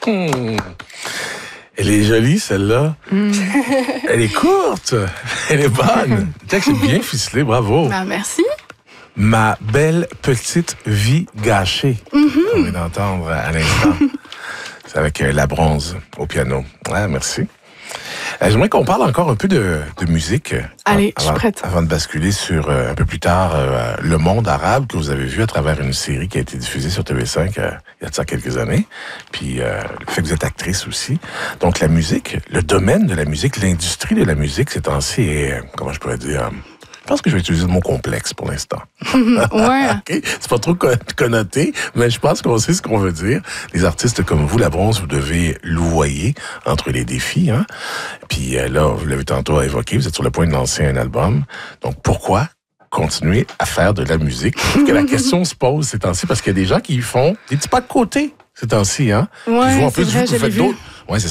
Elle est jolie, celle-là. Elle est courte. Elle est bonne. C'est bien ficelé, bravo. Ben, merci. Ma belle petite vie gâchée. On vient d'entendre à l'instant. C'est avec la bronze au piano. Ouais, merci. J'aimerais qu'on parle encore un peu de musique. Allez, je suis prête. Avant de basculer sur, un peu plus tard, le monde arabe que vous avez vu à travers une série qui a été diffusée sur TV5 il y a de ça quelques années. Puis le fait que vous êtes actrice aussi. Donc la musique, le domaine de la musique, l'industrie de la musique, ces temps-ci est, comment je pourrais dire... Je pense que je vais utiliser le mot complexe pour l'instant. Ouais. Okay? C'est pas trop connoté, mais je pense qu'on sait ce qu'on veut dire. Les artistes comme vous, la bronze, vous devez louvoyer entre les défis. Hein? Puis là, vous l'avez tantôt évoqué, vous êtes sur le point de lancer un album. Donc pourquoi continuer à faire de la musique? Que la question se pose ces temps-ci, parce qu'il y a des gens qui font des petits pas de côté ces temps-ci. Hein? Ouais, puis vous, en c'est plus, vrai, vous faites